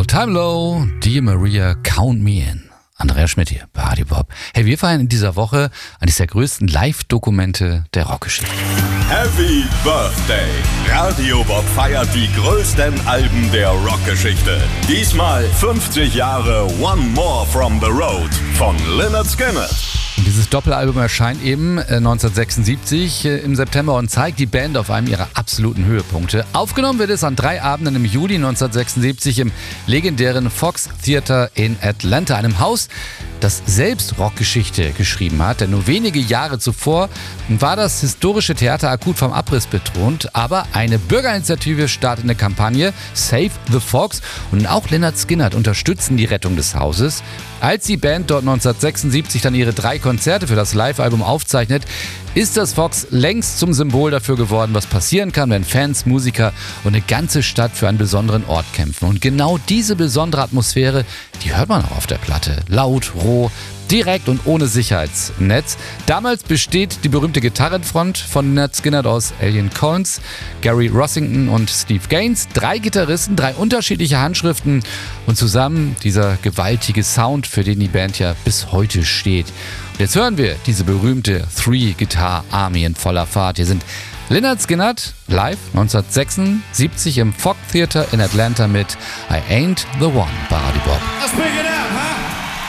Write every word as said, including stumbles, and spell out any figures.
All Time Low, Dear Maria, Count Me In. Andreas Schmidt hier bei Radio Bob. Hey, wir feiern in dieser Woche eines der größten Live-Dokumente der Rockgeschichte. Happy Birthday! Radio Bob feiert die größten Alben der Rockgeschichte. Diesmal fünfzig Jahre One More from the Road von Lynyrd Skynyrd. Und dieses Doppelalbum erscheint eben neunzehnhundertsechsundsiebzig im September und zeigt die Band auf einem ihrer absoluten Höhepunkte. Aufgenommen wird es an drei Abenden im Juli neunzehnhundertsechsundsiebzig im legendären Fox Theater in Atlanta, einem Haus, das selbst Rockgeschichte geschrieben hat. Denn nur wenige Jahre zuvor war das historische Theater akut vom Abriss bedroht. Aber eine Bürgerinitiative startet eine Kampagne, Save the Fox, und auch Lynyrd Skynyrd unterstützen die Rettung des Hauses. Als die Band dort neunzehnhundertsechsundsiebzig dann ihre drei Konzerte für das Live-Album aufzeichnet, ist das Fox längst zum Symbol dafür geworden, was passieren kann, wenn Fans, Musiker und eine ganze Stadt für einen besonderen Ort kämpfen. Und genau diese besondere Atmosphäre, die hört man auch auf der Platte. Laut, roh, direkt und ohne Sicherheitsnetz. Damals besteht die berühmte Gitarrenfront von Lynyrd Skynyrd aus Alien Collins, Gary Rossington und Steve Gaines. Drei Gitarristen, drei unterschiedliche Handschriften und zusammen dieser gewaltige Sound, für den die Band ja bis heute steht. Und jetzt hören wir diese berühmte Three-Guitar-Army in voller Fahrt. Hier sind Lynyrd Skynyrd live neunzehnhundertsechsundsiebzig im Fox Theater in Atlanta mit I Ain't the One bei Radio Bob. Let's pick it up, huh?